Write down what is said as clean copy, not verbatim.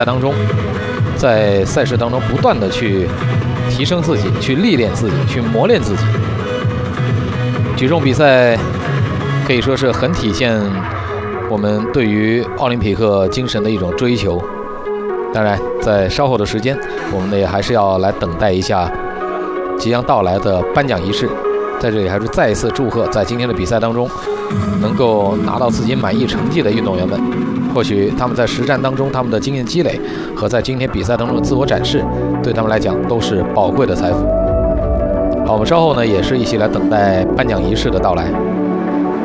当中，在赛事当中不断的去提升自己，去历练自己，去磨练自己。举重比赛可以说是很体现我们对于奥林匹克精神的一种追求。当然，在稍后的时间，我们呢也还是要来等待一下即将到来的颁奖仪式。在这里还是再一次祝贺在今天的比赛当中能够拿到自己满意成绩的运动员们。或许他们在实战当中他们的经验积累和在今天比赛当中的自我展示，对他们来讲都是宝贵的财富。好，我们稍后呢也是一起来等待颁奖仪式的到来。